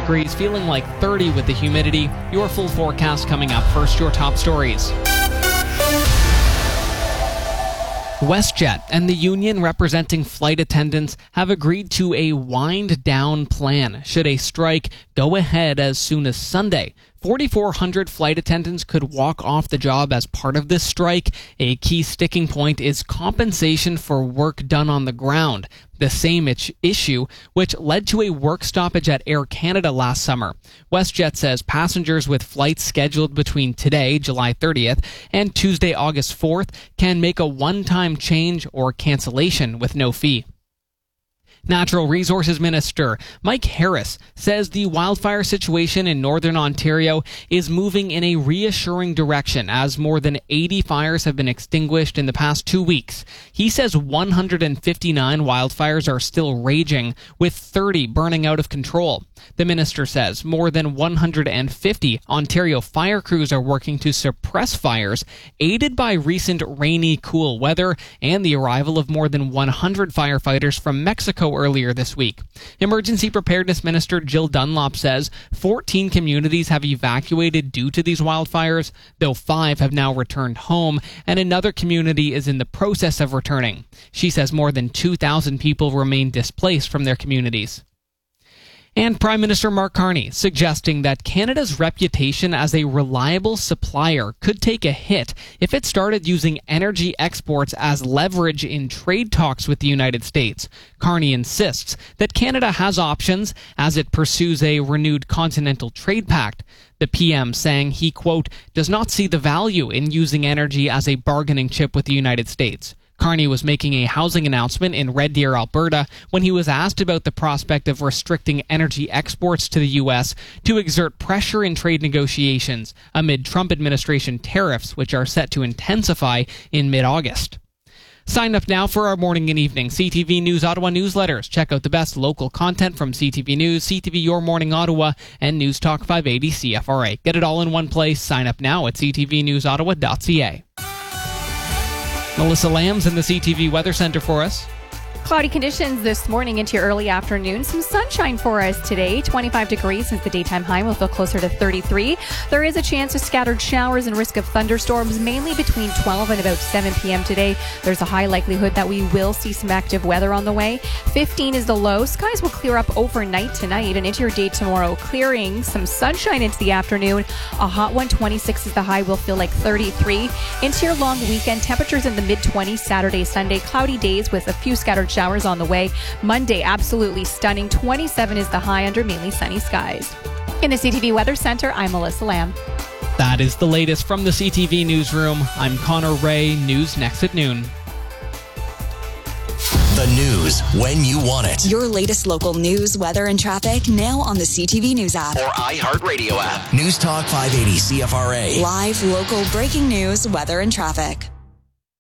degrees, feeling like 30 with the humidity. Your full forecast coming up. First, your top stories. WestJet and the union representing flight attendants have agreed to a wind-down plan should a strike go ahead as soon as Sunday. 4,400 flight attendants could walk off the job as part of this strike. A key sticking point is compensation for work done on the ground, the same issue which led to a work stoppage at Air Canada last summer. WestJet says passengers with flights scheduled between today, July 30th, and Tuesday, August 4th, can make a one-time change or cancellation with no fee. Natural Resources Minister Mike Harris says the wildfire situation in northern Ontario is moving in a reassuring direction as more than 80 fires have been extinguished in the past 2 weeks. He says 159 wildfires are still raging, with 30 burning out of control. The minister says more than 150 Ontario fire crews are working to suppress fires, aided by recent rainy, cool weather and the arrival of more than 100 firefighters from Mexico earlier this week. Emergency Preparedness Minister Jill Dunlop says 14 communities have evacuated due to these wildfires, though 5 have now returned home, and another community is in the process of returning. She says more than 2,000 people remain displaced from their communities. And Prime Minister Mark Carney suggesting that Canada's reputation as a reliable supplier could take a hit if it started using energy exports as leverage in trade talks with the United States. Carney insists that Canada has options as it pursues a renewed continental trade pact. The PM saying he, quote, does not see the value in using energy as a bargaining chip with the United States. Carney was making a housing announcement in Red Deer, Alberta, when he was asked about the prospect of restricting energy exports to the U.S. to exert pressure in trade negotiations amid Trump administration tariffs, which are set to intensify in mid-August. Sign up now for our morning and evening CTV News Ottawa newsletters. Check out the best local content from CTV News, CTV Your Morning Ottawa, and News Talk 580 CFRA. Get it all in one place. Sign up now at ctvnewsottawa.ca. Melissa Lamb's in the CTV Weather Center for us. Cloudy conditions this morning into your early afternoon. Some sunshine for us today. 25 degrees is the daytime high. We'll feel closer to 33. There is a chance of scattered showers and risk of thunderstorms, mainly between 12 and about 7 p.m. today. There's a high likelihood that we will see some active weather on the way. 15 is the low. Skies will clear up overnight tonight and into your day tomorrow, clearing some sunshine into the afternoon. A hot one, 26 is the high. Will feel like 33. Into your long weekend, temperatures in the mid-20s Saturday, Sunday. Cloudy days with a few scattered showers on the way. Monday, absolutely stunning. 27 is the high under mainly sunny skies. In the CTV Weather Center, I'm Melissa Lamb. That is the latest from the CTV Newsroom. I'm Connor Ray. News next at noon. The news when you want it. Your latest local news, weather, and traffic now on the CTV News app. Or iHeartRadio app. News Talk 580 CFRA. Live, local, breaking news, weather, and traffic.